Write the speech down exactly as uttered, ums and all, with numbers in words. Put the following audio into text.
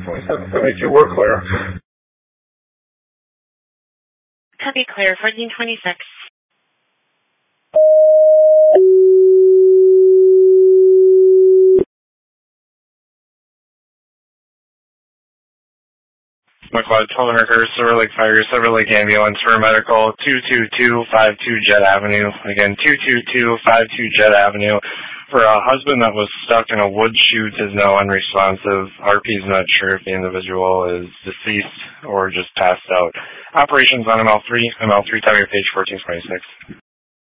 twenty-seven. That makes you work clear. Copy clear, fourteen twenty-six. McLeod, twelve Mercury, Silver Lake Fire, Silver Lake Ambulance for medical, two two two five two Jet Avenue. Again, two two two five two Jet Avenue. For a husband that was stuck in a wood chute is now unresponsive. R P is not sure if the individual is deceased or just passed out. Operations on M L three, M L three, time your page fourteen twenty-six.